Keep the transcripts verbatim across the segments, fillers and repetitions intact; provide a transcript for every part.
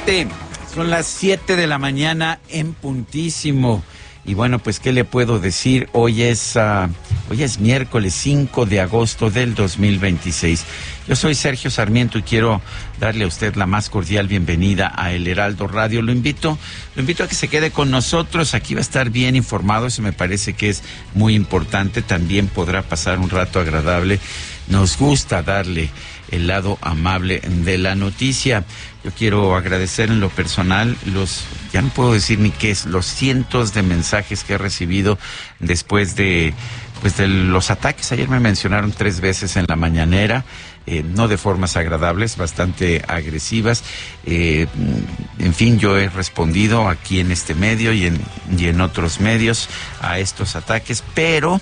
siete, son las siete de la mañana en puntísimo. Y bueno, pues, ¿qué le puedo decir? Hoy es, uh, hoy es miércoles cinco de agosto del dos mil veintiséis. Yo soy Sergio Sarmiento y quiero darle a usted la más cordial bienvenida a El Heraldo Radio. Lo invito, lo invito a que se quede con nosotros. Aquí va a estar bien informado, eso me parece que es muy importante. También podrá pasar un rato agradable. Nos gusta darle el lado amable de la noticia. Yo quiero agradecer en lo personal los, ya no puedo decir ni qué es, los cientos de mensajes que he recibido después de, pues de los ataques. Ayer me mencionaron tres veces en la mañanera, eh, no de formas agradables, bastante agresivas. Eh, en fin, yo he respondido aquí en este medio y en, y en otros medios a estos ataques, pero...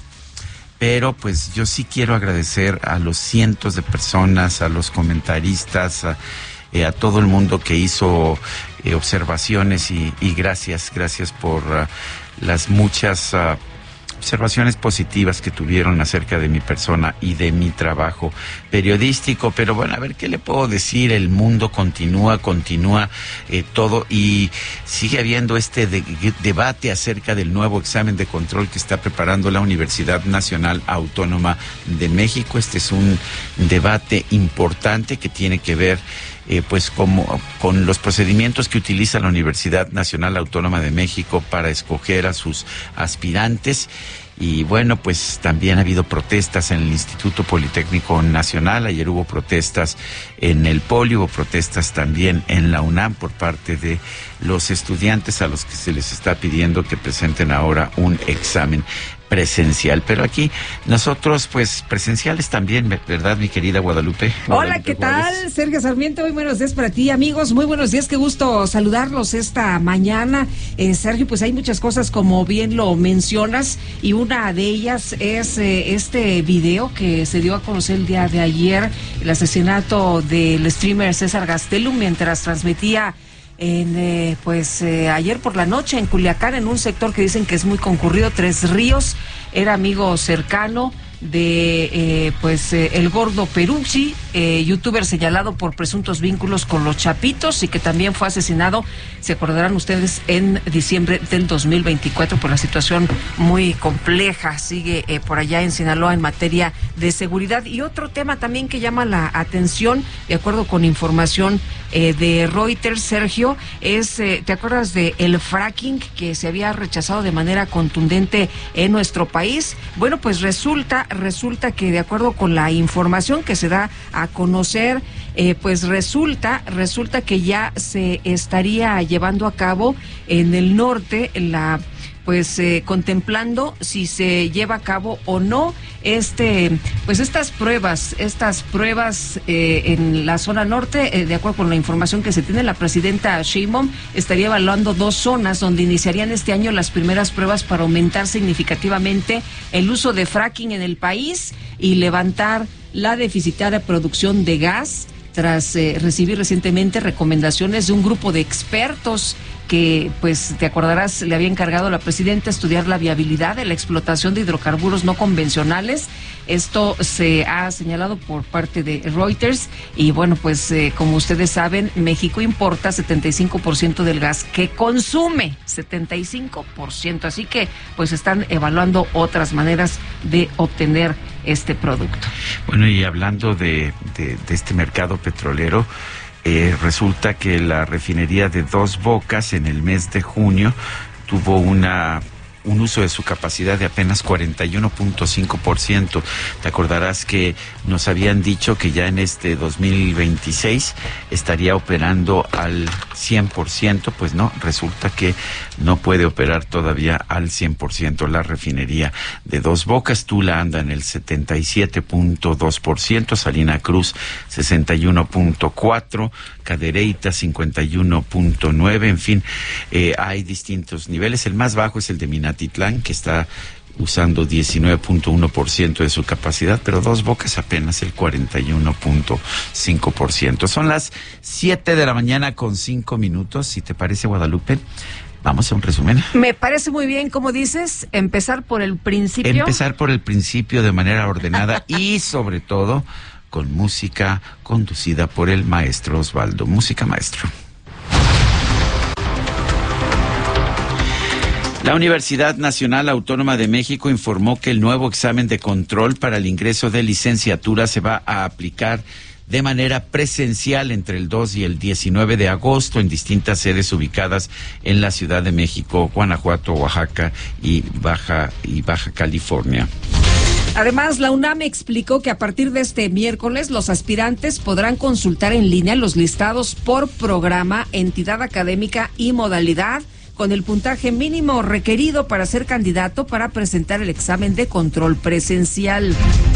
Pero pues yo sí quiero agradecer a los cientos de personas, a los comentaristas, a, eh, a todo el mundo que hizo eh, observaciones y, y gracias, gracias por uh, las muchas uh, observaciones positivas que tuvieron acerca de mi persona y de mi trabajo periodístico. Pero bueno, a ver, ¿qué le puedo decir? El mundo continúa, continúa eh, todo y sigue habiendo este de, de, debate acerca del nuevo examen de control que está preparando la Universidad Nacional Autónoma de México. Este es un debate importante que tiene que ver Eh, pues como con los procedimientos que utiliza la Universidad Nacional Autónoma de México para escoger a sus aspirantes. Y bueno, pues también ha habido protestas en el Instituto Politécnico Nacional. Ayer hubo protestas en el Poli, hubo protestas también en la UNAM por parte de los estudiantes a los que se les está pidiendo que presenten ahora un examen presencial. Pero aquí nosotros, pues, presenciales también, ¿verdad, mi querida Guadalupe? Hola, Guadalupe ¿qué Juárez. tal? Sergio Sarmiento, muy buenos días para ti, amigos, muy buenos días, qué gusto saludarlos esta mañana. Eh, Sergio, pues hay muchas cosas, como bien lo mencionas, y una de ellas es eh, este video que se dio a conocer el día de ayer, el asesinato del streamer César Gastelum, mientras transmitía En, eh, pues eh, ayer por la noche en Culiacán, en un sector que dicen que es muy concurrido, Tres Ríos. Era amigo cercano de eh, pues eh, el Gordo Peruzzi, eh, youtuber señalado por presuntos vínculos con los Chapitos y que también fue asesinado, se acordarán ustedes, en diciembre del dos mil veinticuatro, por la situación muy compleja sigue eh, por allá en Sinaloa en materia de seguridad. Y otro tema también que llama la atención, de acuerdo con información eh, de Reuters, Sergio, es, eh, ¿te acuerdas de el fracking que se había rechazado de manera contundente en nuestro país? Bueno, pues resulta Resulta que, de acuerdo con la información que se da a conocer, eh, pues resulta, resulta que ya se estaría llevando a cabo en el norte la pues eh, contemplando si se lleva a cabo o no este pues estas pruebas, estas pruebas eh, en la zona norte. Eh, de acuerdo con la información que se tiene, la presidenta Sheinbaum estaría evaluando dos zonas donde iniciarían este año las primeras pruebas para aumentar significativamente el uso de fracking en el país y levantar la deficitaria producción de gas, tras eh, recibir recientemente recomendaciones de un grupo de expertos que, pues, te acordarás, le había encargado a la presidenta estudiar la viabilidad de la explotación de hidrocarburos no convencionales. Esto se ha señalado por parte de Reuters y, bueno, pues, eh, como ustedes saben, México importa setenta y cinco por ciento del gas que consume, setenta y cinco por ciento. Así que, pues, están evaluando otras maneras de obtener este producto. Bueno, y hablando de, de, de este mercado petrolero, Eh, resulta que la refinería de Dos Bocas en el mes de junio tuvo una un uso de su capacidad de apenas cuarenta y uno punto cinco por ciento. Te acordarás que nos habían dicho que ya en este dos mil veintiséis estaría operando al cien por ciento, pues no, resulta que no puede operar todavía al cien por ciento la refinería de Dos Bocas. Tula anda en el setenta y siete punto dos por ciento, Salina Cruz sesenta y uno punto cuatro por ciento, Cadereyta cincuenta y uno punto nueve por ciento, en fin, eh, hay distintos niveles. El más bajo es el de Minatitlán, que está usando diecinueve punto uno por ciento de su capacidad, pero Dos Bocas apenas el cuarenta y uno punto cinco por ciento. Son las siete de la mañana con cinco minutos, si te parece, Guadalupe. Vamos a un resumen. Me parece muy bien, como dices, empezar por el principio. Empezar por el principio de manera ordenada y, sobre todo, con música conducida por el maestro Osvaldo. Música, maestro. La Universidad Nacional Autónoma de México informó que el nuevo examen de control para el ingreso de licenciatura se va a aplicar de manera presencial entre el dos y el diecinueve de agosto en distintas sedes ubicadas en la Ciudad de México, Guanajuato, Oaxaca y Baja y Baja California. Además, la UNAM explicó que a partir de este miércoles los aspirantes podrán consultar en línea los listados por programa, entidad académica y modalidad, con el puntaje mínimo requerido para ser candidato para presentar el examen de control presencial.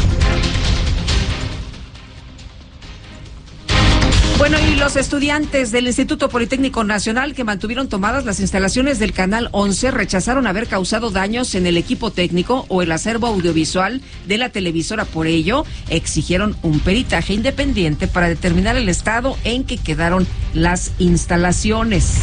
Bueno, y los estudiantes del Instituto Politécnico Nacional que mantuvieron tomadas las instalaciones del Canal once rechazaron haber causado daños en el equipo técnico o el acervo audiovisual de la televisora. Por ello, exigieron un peritaje independiente para determinar el estado en que quedaron las instalaciones.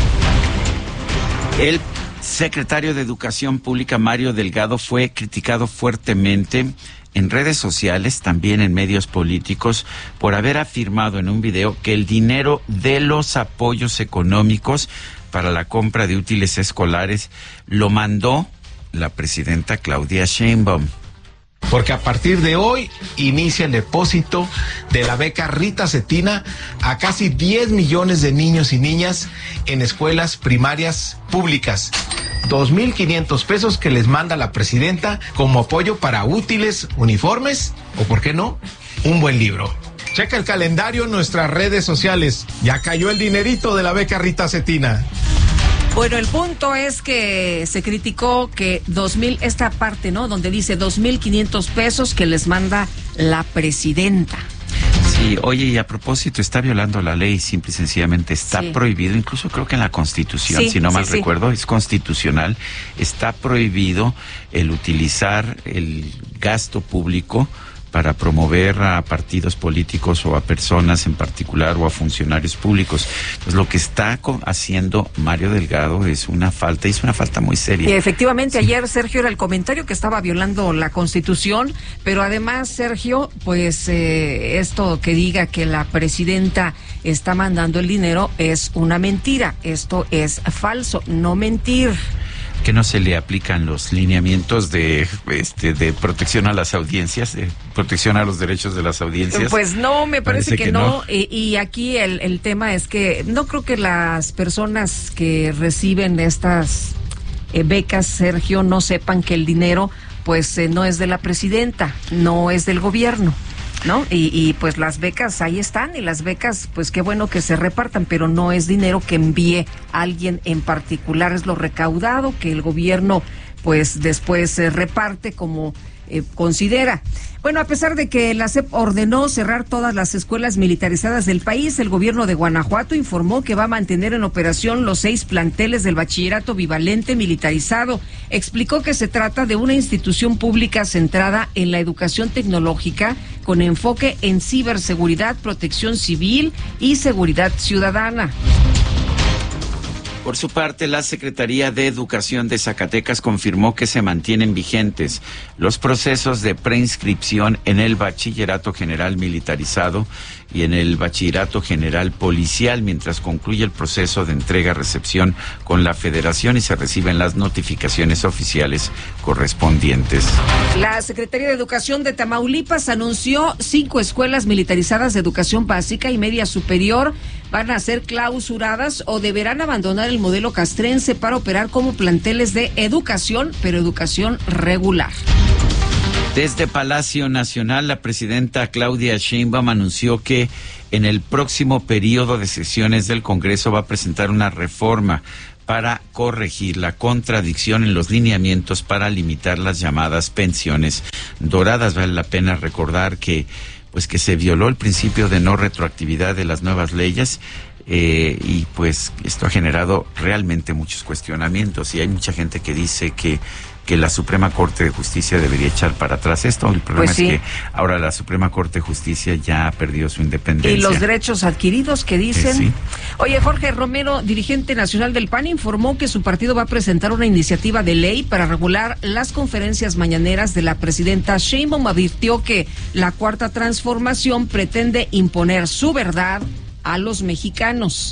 El secretario de Educación Pública, Mario Delgado, fue criticado fuertemente en redes sociales, también en medios políticos, por haber afirmado en un video que el dinero de los apoyos económicos para la compra de útiles escolares lo mandó la presidenta Claudia Sheinbaum. Porque a partir de hoy inicia el depósito de la beca Rita Cetina a casi diez millones de niños y niñas en escuelas primarias públicas. dos mil quinientos pesos que les manda la presidenta como apoyo para útiles, uniformes o, ¿por qué no?, un buen libro. Checa el calendario en nuestras redes sociales. Ya cayó el dinerito de la beca Rita Cetina. Bueno, el punto es que se criticó que dos mil, esta parte, ¿no?, donde dice dos mil quinientos pesos que les manda la presidenta. Sí, oye, y a propósito, está violando la ley, simple y sencillamente está sí. prohibido, incluso creo que en la Constitución, sí, si no mal sí, recuerdo, sí. es constitucional, está prohibido el utilizar el gasto público para promover a partidos políticos o a personas en particular o a funcionarios públicos. Pues lo que está haciendo Mario Delgado es una falta, y es una falta muy seria. Y efectivamente, sí. ayer, Sergio, era el comentario que estaba violando la Constitución, pero además, Sergio, pues eh, esto que diga que la presidenta está mandando el dinero es una mentira. Esto es falso, no mentir. Que no se le aplican los lineamientos de este de protección a las audiencias, de protección a los derechos de las audiencias. Pues no, me parece, parece que, que no, no. Y, y aquí el, el tema es que no creo que las personas que reciben estas eh, becas, Sergio, no sepan que el dinero pues eh, no es de la presidenta, no es del gobierno, ¿no? Y, y pues las becas ahí están, y las becas, pues qué bueno que se repartan, pero no es dinero que envíe alguien en particular, es lo recaudado que el gobierno pues después se reparte como eh, considera. Bueno, a pesar de que la S E P ordenó cerrar todas las escuelas militarizadas del país, el gobierno de Guanajuato informó que va a mantener en operación los seis planteles del bachillerato bivalente militarizado. Explicó que se trata de una institución pública centrada en la educación tecnológica con enfoque en ciberseguridad, protección civil y seguridad ciudadana. Por su parte, la Secretaría de Educación de Zacatecas confirmó que se mantienen vigentes los procesos de preinscripción en el Bachillerato General Militarizado y en el Bachillerato General Policial, mientras concluye el proceso de entrega-recepción con la Federación y se reciben las notificaciones oficiales correspondientes. La Secretaría de Educación de Tamaulipas anunció cinco escuelas militarizadas de educación básica y media superior van a ser clausuradas o deberán abandonar el modelo castrense para operar como planteles de educación, pero educación regular. Desde Palacio Nacional, la presidenta Claudia Sheinbaum anunció que en el próximo periodo de sesiones del Congreso va a presentar una reforma para corregir la contradicción en los lineamientos para limitar las llamadas pensiones doradas. Vale la pena recordar que pues que se violó el principio de no retroactividad de las nuevas leyes eh, y pues esto ha generado realmente muchos cuestionamientos y hay mucha gente que dice que que la Suprema Corte de Justicia debería echar para atrás esto. El problema pues sí. es que ahora la Suprema Corte de Justicia ya perdió su independencia. Y los derechos adquiridos que dicen. Eh, sí. Oye, Jorge Romero, dirigente nacional del P A N, informó que su partido va a presentar una iniciativa de ley para regular las conferencias mañaneras de la presidenta Sheinbaum. Advirtió que la Cuarta Transformación pretende imponer su verdad a los mexicanos.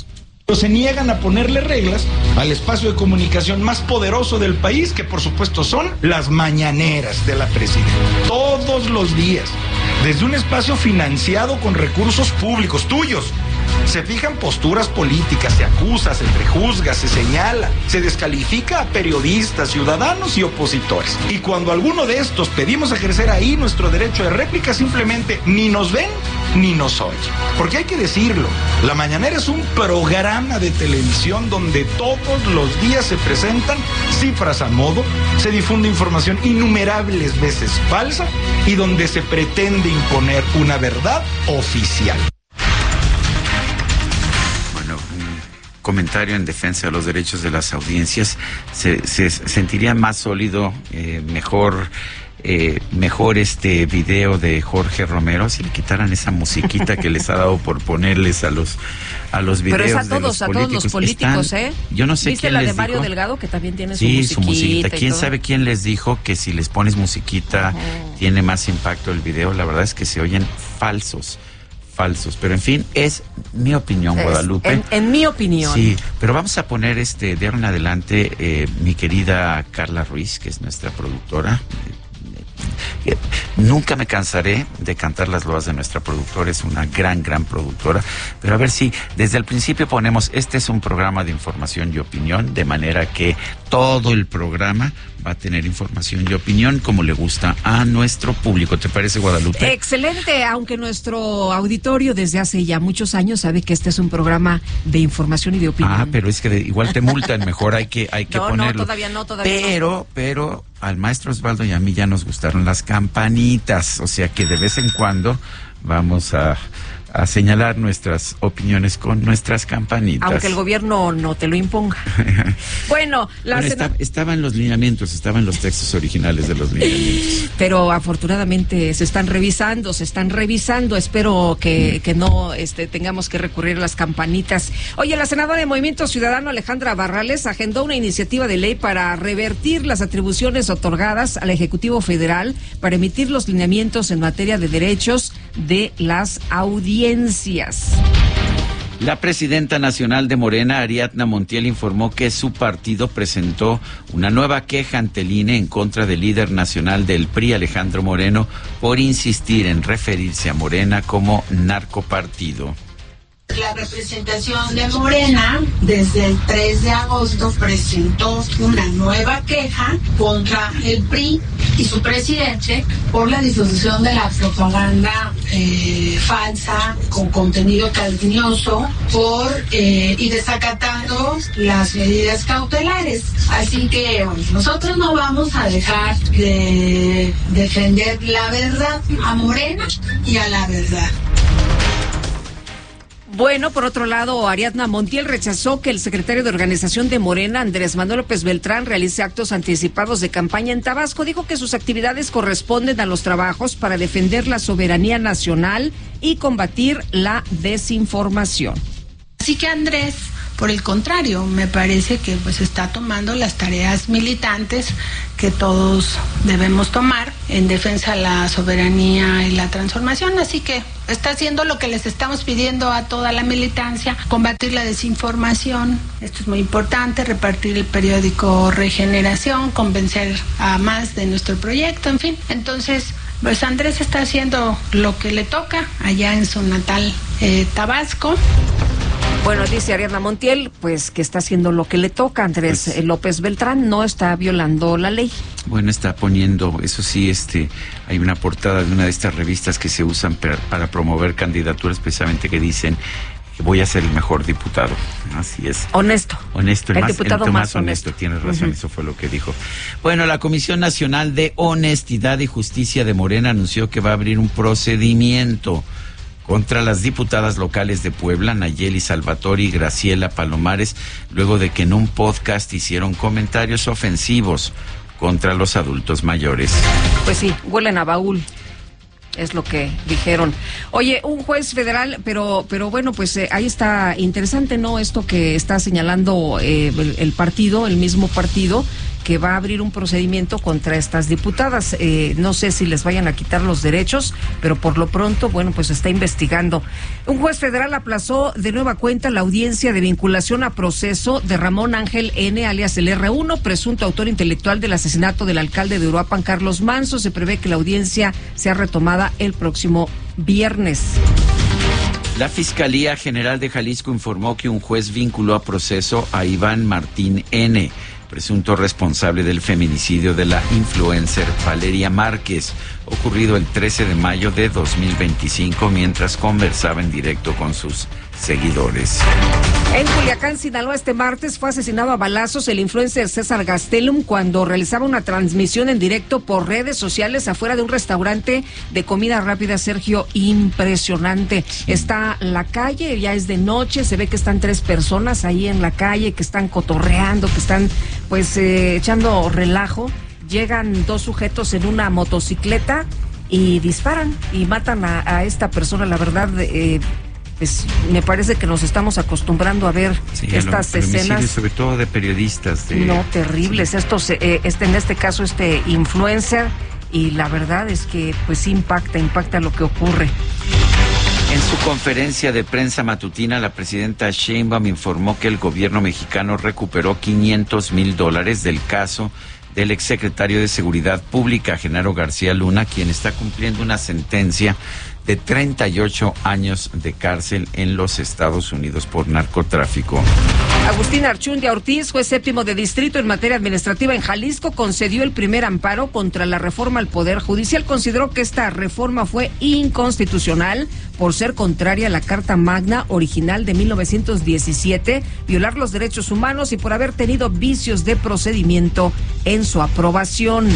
Pero se niegan a ponerle reglas al espacio de comunicación más poderoso del país, que por supuesto son las mañaneras de la presidenta. Todos los días, desde un espacio financiado con recursos públicos tuyos, se fijan posturas políticas, se acusa, se prejuzga, se señala, se descalifica a periodistas, ciudadanos y opositores. Y cuando alguno de estos pedimos ejercer ahí nuestro derecho de réplica, simplemente ni nos ven ni nos oyen. Porque hay que decirlo, La Mañanera es un programa de televisión donde todos los días se presentan cifras a modo, se difunde información innumerables veces falsa y donde se pretende imponer una verdad oficial. Comentario en defensa de los derechos de las audiencias, se, se sentiría más sólido, eh, mejor, eh, mejor este video de Jorge Romero si le quitaran esa musiquita que les ha dado por ponerles a los a los videos. Pero es a de todos, los a todos los políticos, Están, ¿eh? Yo no sé ¿Viste quién la les de Mario dijo? Delgado, que también tiene su sí, musiquita? su musiquita. ¿Quién todo? sabe quién les dijo que si les pones musiquita uh-huh. tiene más impacto el video? La verdad es que se oyen falsos. falsos, pero en fin, es mi opinión, es, Guadalupe. En, en mi opinión. Sí, pero vamos a poner este de ahora en adelante, eh, mi querida Carla Ruiz, que es nuestra productora. Eh, eh, nunca me cansaré de cantar las loas de nuestra productora, es una gran, gran productora, pero a ver si desde el principio ponemos, este es un programa de información y opinión, de manera que todo el programa va a tener información y opinión como le gusta a nuestro público. ¿Te parece, Guadalupe? Excelente, aunque nuestro auditorio desde hace ya muchos años sabe que este es un programa de información y de opinión. Ah, pero es que de, igual te multan, mejor hay que hay que no, ponerlo. No, todavía no, todavía pero, no. Pero al maestro Osvaldo y a mí ya nos gustaron las campanitas, o sea que de vez en cuando vamos a a señalar nuestras opiniones con nuestras campanitas. Aunque el gobierno no te lo imponga. Bueno, la bueno sena... está, estaba en los lineamientos, estaba en los textos originales de los lineamientos. Pero afortunadamente se están revisando, se están revisando. Espero que, que no este, tengamos que recurrir a las campanitas. Oye, la senadora de Movimiento Ciudadano, Alejandra Barrales, agendó una iniciativa de ley para revertir las atribuciones otorgadas al Ejecutivo Federal para emitir los lineamientos en materia de derechos de las audiencias. La presidenta nacional de Morena, Ariadna Montiel, informó que su partido presentó una nueva queja ante el I N E en contra del líder nacional del P R I, Alejandro Moreno, por insistir en referirse a Morena como narcopartido. La representación de Morena desde el tres de agosto presentó una nueva queja contra el P R I y su presidente por la difusión de la propaganda eh, falsa con contenido calumnioso por eh, y desacatando las medidas cautelares. Así que bueno, nosotros no vamos a dejar de defender la verdad a Morena y a la verdad. Bueno, por otro lado, Ariadna Montiel rechazó que el secretario de Organización de Morena, Andrés Manuel López Beltrán, realice actos anticipados de campaña en Tabasco. Dijo que sus actividades corresponden a los trabajos para defender la soberanía nacional y combatir la desinformación. Así que Andrés, por el contrario, me parece que pues está tomando las tareas militantes que todos debemos tomar en defensa de la soberanía y la transformación, así que está haciendo lo que les estamos pidiendo a toda la militancia, combatir la desinformación, esto es muy importante, repartir el periódico Regeneración, convencer a más de nuestro proyecto, en fin, entonces pues Andrés está haciendo lo que le toca allá en su natal eh, Tabasco. Bueno, dice Ariadna Montiel, pues que está haciendo lo que le toca. Andrés pues, López Beltrán no está violando la ley. Bueno, está poniendo, eso sí, este, hay una portada de una de estas revistas que se usan para, para promover candidaturas, precisamente que dicen que voy a ser el mejor diputado. Así es. Honesto. Honesto, el, el más, diputado el más, más honesto. honesto. Tienes razón, uh-huh. Eso fue lo que dijo. Bueno, la Comisión Nacional de Honestidad y Justicia de Morena anunció que va a abrir un procedimiento contra las diputadas locales de Puebla, Nayeli Salvatori y Graciela Palomares, luego de que en un podcast hicieron comentarios ofensivos contra los adultos mayores. Pues sí, huelen a baúl. Es lo que dijeron. Oye, un juez federal, pero pero bueno, pues eh, ahí está interesante, ¿no? Esto que está señalando eh, el, el partido, el mismo partido, que va a abrir un procedimiento contra estas diputadas. Eh, no sé si les vayan a quitar los derechos, pero por lo pronto, bueno, pues está investigando. Un juez federal aplazó de nueva cuenta la audiencia de vinculación a proceso de Ramón Ángel N., alias el erre uno, presunto autor intelectual del asesinato del alcalde de Uruapan, Carlos Manso. Se prevé que la audiencia sea retomada el próximo viernes. La Fiscalía General de Jalisco informó que un juez vinculó a proceso a Iván Martín N., presunto responsable del feminicidio de la influencer Valeria Márquez, ocurrido el trece de mayo de dos mil veinticinco, mientras conversaba en directo con sus seguidores. En Culiacán, Sinaloa, este martes fue asesinado a balazos el influencer César Gastelum cuando realizaba una transmisión en directo por redes sociales afuera de un restaurante de comida rápida. Sergio, impresionante. Está la calle, ya es de noche, se ve que están tres personas ahí en la calle, que están cotorreando, que están pues eh, echando relajo. Llegan dos sujetos en una motocicleta y disparan y matan a, a esta persona. La verdad, eh, pues me parece que nos estamos acostumbrando a ver sí, estas lo, escenas, sobre todo de periodistas. De... No, terribles. Sí. Estos, eh, este, en este caso, este influencer, y la verdad es que pues impacta, impacta lo que ocurre. En su conferencia de prensa matutina, la presidenta Sheinbaum informó que el gobierno mexicano recuperó quinientos mil dólares del caso del exsecretario de Seguridad Pública, Genaro García Luna, quien está cumpliendo una sentencia de treinta y ocho años de cárcel en los Estados Unidos por narcotráfico. Agustín Archundia Ortiz, juez séptimo de distrito en materia administrativa en Jalisco, concedió el primer amparo contra la reforma al Poder Judicial. Consideró que esta reforma fue inconstitucional por ser contraria a la Carta Magna original de mil novecientos diecisiete, violar los derechos humanos y por haber tenido vicios de procedimiento en su aprobación.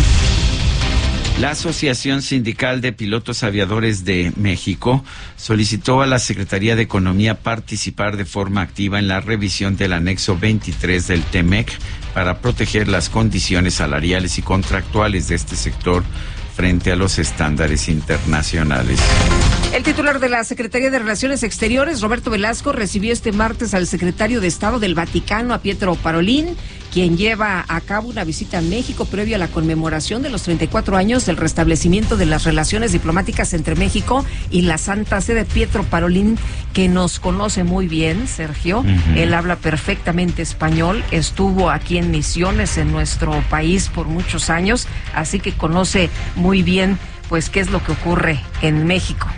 La Asociación Sindical de Pilotos Aviadores de México solicitó a la Secretaría de Economía participar de forma activa en la revisión del anexo veintitrés del TEMEC para proteger las condiciones salariales y contractuales de este sector frente a los estándares internacionales. El titular de la Secretaría de Relaciones Exteriores, Roberto Velasco, recibió este martes al secretario de Estado del Vaticano, a Pietro Parolin, quien lleva a cabo una visita a México previo a la conmemoración de los treinta y cuatro años del restablecimiento de las relaciones diplomáticas entre México y la Santa Sede. Pietro Parolin, que nos conoce muy bien, Sergio, uh-huh. Él habla perfectamente español, estuvo aquí en misiones en nuestro país por muchos años, así que conoce muy bien pues qué es lo que ocurre en México.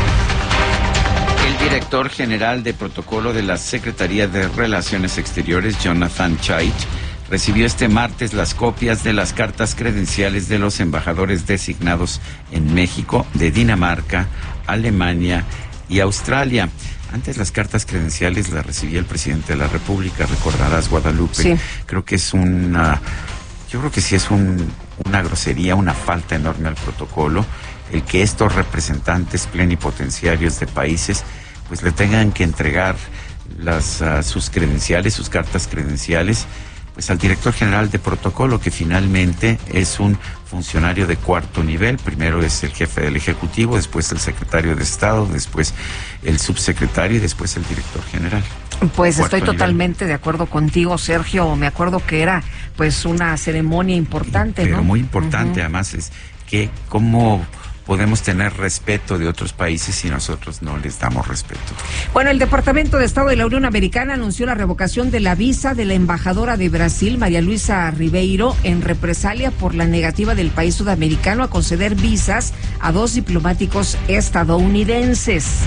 El director general de protocolo de la Secretaría de Relaciones Exteriores, Jonathan Chait, recibió este martes las copias de las cartas credenciales de los embajadores designados en México, de Dinamarca, Alemania y Australia. Antes las cartas credenciales las recibía el presidente de la República, recordarás, Guadalupe. Sí. Creo que es una, yo creo que sí es un, una grosería, una falta enorme al protocolo, el que estos representantes plenipotenciarios de países pues le tengan que entregar las uh, sus credenciales, sus cartas credenciales, pues al director general de protocolo, que finalmente es un funcionario de cuarto nivel. Primero es el jefe del Ejecutivo, después el secretario de Estado, después el subsecretario y después el director general. Pues estoy totalmente de acuerdo contigo, Sergio. Me acuerdo que era pues una ceremonia importante, Pero ¿no? muy importante, uh-huh. Además, es que cómo podemos tener respeto de otros países si nosotros no les damos respeto. Bueno, el Departamento de Estado de la Unión Americana anunció la revocación de la visa de la embajadora de Brasil, María Luisa Ribeiro, en represalia por la negativa del país sudamericano a conceder visas a dos diplomáticos estadounidenses.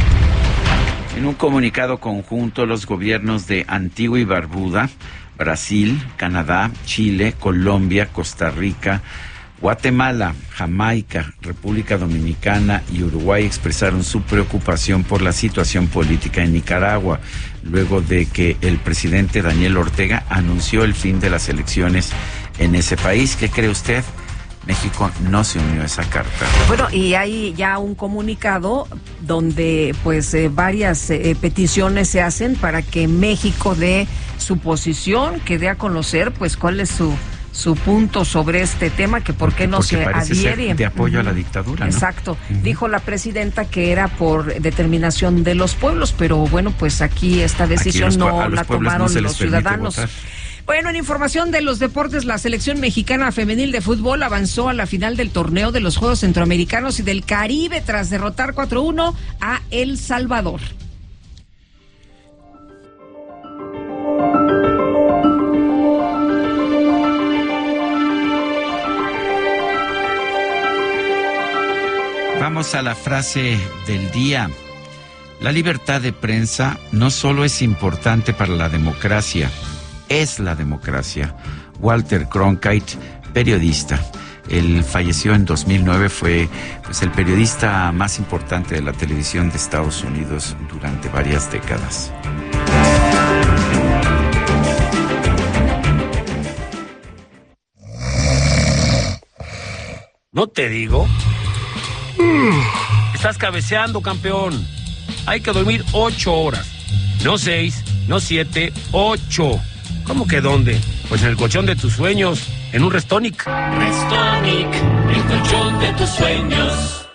En un comunicado conjunto, los gobiernos de Antigua y Barbuda, Brasil, Canadá, Chile, Colombia, Costa Rica, Guatemala, Jamaica, República Dominicana y Uruguay expresaron su preocupación por la situación política en Nicaragua, luego de que el presidente Daniel Ortega anunció el fin de las elecciones en ese país. ¿Qué cree usted? México no se unió a esa carta. Bueno, y hay ya un comunicado donde pues eh, varias eh, peticiones se hacen para que México dé su posición, que dé a conocer pues cuál es su su punto sobre este tema, que por qué no Porque se adhiere. De apoyo uh-huh. a la dictadura, ¿no? Exacto. Uh-huh. Dijo la presidenta que era por determinación de los pueblos, pero bueno, pues aquí esta decisión aquí los, no la tomaron no los ciudadanos. Votar. Bueno, en información de los deportes, la selección mexicana femenil de fútbol avanzó a la final del torneo de los Juegos Centroamericanos y del Caribe tras derrotar cuatro uno a El Salvador. Vamos a la frase del día. La libertad de prensa no solo es importante para la democracia, es la democracia. Walter Cronkite, periodista. Él falleció en dos mil nueve, fue pues, el periodista más importante de la televisión de Estados Unidos durante varias décadas. ¿No te digo? Mm, estás cabeceando, campeón. Hay que dormir ocho horas. No seis, no siete, ocho. ¿Cómo que dónde? Pues en el colchón de tus sueños, en un Restonic. Restonic, el colchón de tus sueños.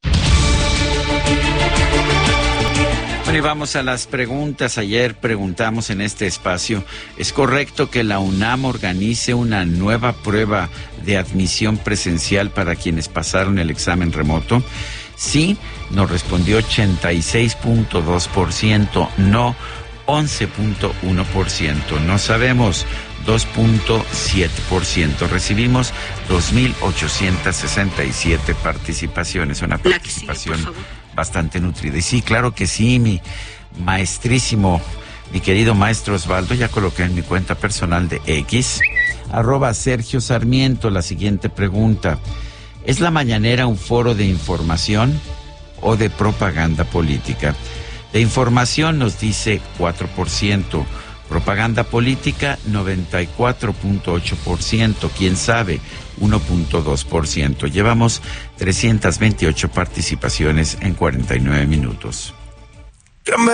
Bueno, y vamos a las preguntas. Ayer preguntamos en este espacio, ¿es correcto que la UNAM organice una nueva prueba de admisión presencial para quienes pasaron el examen remoto? Sí, nos respondió ochenta y seis punto dos por ciento, no once punto uno por ciento, no sabemos dos punto siete por ciento. Recibimos dos mil ochocientas sesenta y siete participaciones, una participación sigue, bastante nutrida. Y sí, claro que sí, mi maestrísimo, mi querido maestro Osvaldo, ya coloqué en mi cuenta personal de X, arroba Sergio Sarmiento, la siguiente pregunta. ¿Es la mañanera un foro de información o de propaganda política? De información nos dice cuatro por ciento, propaganda política noventa y cuatro punto ocho por ciento, quién sabe, uno punto dos por ciento. Llevamos trescientas veintiocho participaciones en cuarenta y nueve minutos.